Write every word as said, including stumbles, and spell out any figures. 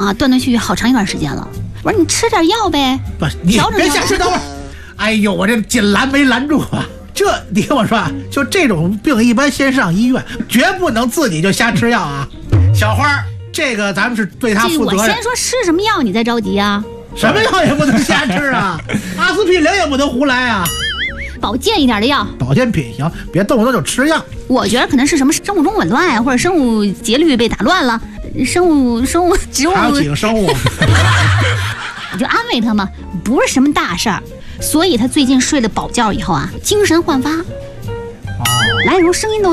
啊，断断续续好长一段时间了。我说你吃点药呗， 不，你别瞎说，等会儿。哎呦，我这紧拦没拦住啊！这你听我说啊，就这种病一般先上医院，绝不能自己就瞎吃药啊。小花，这个咱们是对他负责任。 我先说吃什么药，你再着急啊？ 什么药也不能瞎吃啊，阿司匹林也不能胡来啊。 保健一点的药， 保健品行，别动不动就吃药。 我觉得可能是什么生物钟紊乱呀、啊，或者生物节律被打乱了，生物生物植物。 还有几个生物？ 我就安慰他嘛，不是什么大事儿。所以他最近睡了饱觉以后啊，精神焕发，哦、来的时候声音都。